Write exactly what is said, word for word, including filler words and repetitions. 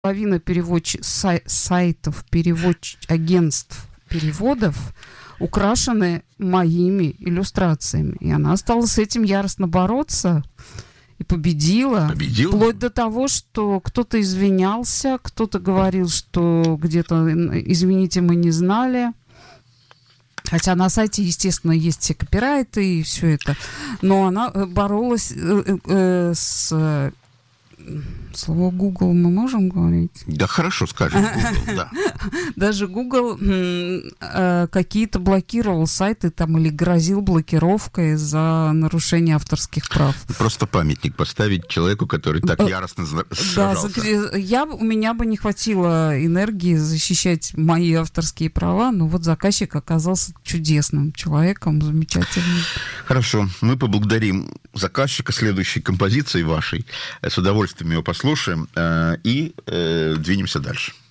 половина переводч... сай... сайтов, переводч... агентств переводов украшены моими иллюстрациями. И она стала с этим яростно бороться и победила. Победила? Вплоть до того, что кто-то извинялся, кто-то говорил, что где-то, извините, мы не знали. Хотя на сайте, естественно, есть все копирайты и все это. Но она боролась э, э, с... Слово Google мы можем говорить? Да, хорошо, скажем Google, да. Даже Google э, какие-то блокировал сайты там или грозил блокировкой за нарушение авторских прав. Просто памятник поставить человеку, который так яростно сражался. Да, я, у меня бы не хватило энергии защищать мои авторские права, но вот заказчик оказался чудесным человеком, замечательным. Хорошо, мы поблагодарим заказчика следующей композицией вашей, с удовольствием ее послушаем и э, двинемся дальше.